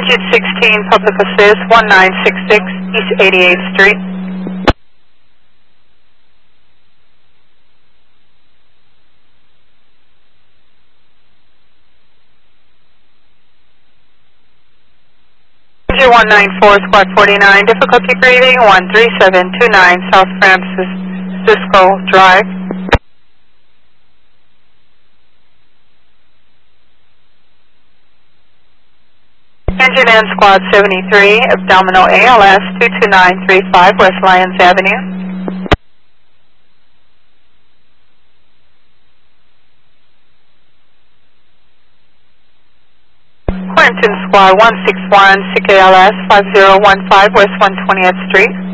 Engine 16, Public Assist, 1966 East 88th Street. Engine 194, Squad 49, difficulty breathing, 13729 South Francisco Drive. Engine N Squad 73, abdominal ALS 22935 West Lyons Avenue. Quentin Squad 161, SICK ALS 5015 West 120th Street.